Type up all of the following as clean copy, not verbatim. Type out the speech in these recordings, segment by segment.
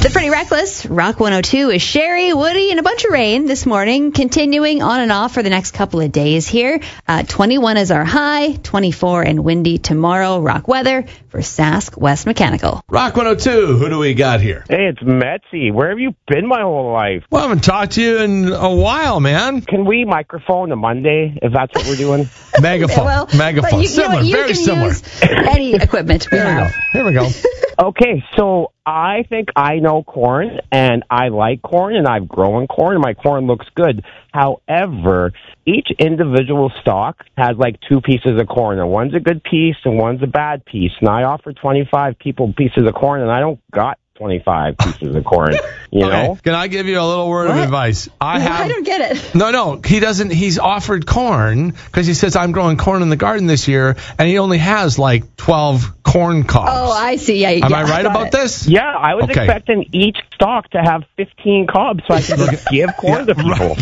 The Pretty Reckless, Rock 102 is Sherry, Woody, and a bunch of rain this morning, continuing on and off for the next couple of days here. 21 is our high, 24 and windy tomorrow. Rock weather for Sask West Mechanical. Rock 102, who do we got here? Hey, it's Metzi. Where have you been my whole life? Well, I haven't talked to you in a while, man. Can we microphone a Monday, if that's what we're doing? Megaphone. Well, Megaphone. you Similar, you very can similar. Use any equipment we have. Here we go. Okay, so I think I know corn, and I like corn, and I've grown corn, and my corn looks good. However, each individual stalk has like two pieces of corn, and one's a good piece and one's a bad piece. And I offer 25 people pieces of corn, and I don't got 25 pieces of corn, you know? Can I give you a little word of advice? I don't get it. No, he doesn't. He's offered corn because he says, I'm growing corn in the garden this year, and he only has like 12 corn cobs. Oh, I see. Am I right about this? Yeah, I was expecting each stalk to have 15 cobs so I could just give corn to people.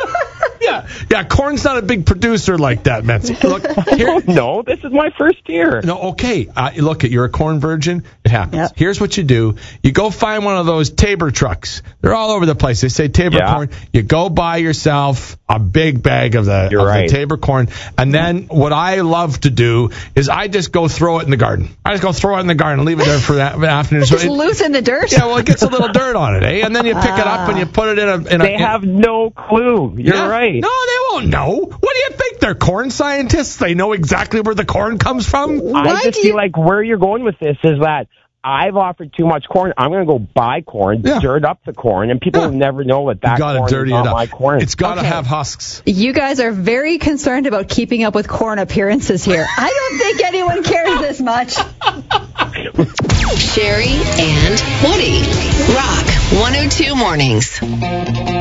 Yeah, corn's not a big producer like that, Metzi. Look, here. No, this is my first year. No, okay. Look, you're a corn virgin. It happens. Yep. Here's what you do. You go find one of those Tabor trucks. They're all over the place. They say Tabor corn. You go buy yourself a big bag of the Tabor corn. And then what I love to do is I just go throw it in the garden. I just go throw it in the garden and leave it there for that afternoon. Just loose in the dirt? Yeah, well, it gets a little dirt on it, eh? And then you pick it up and you put it in a... They have no clue. You're right. No, they won't know. What do you think? They're corn scientists. They know exactly where the corn comes from. I just feel like where you're going with this is that I've offered too much corn. I'm going to go buy corn, dirt up the corn, and people will never know that corn is not my corn. It's got to have husks. You guys are very concerned about keeping up with corn appearances here. I don't think anyone cares this much. Sherry and Woody. Rock 102 Mornings.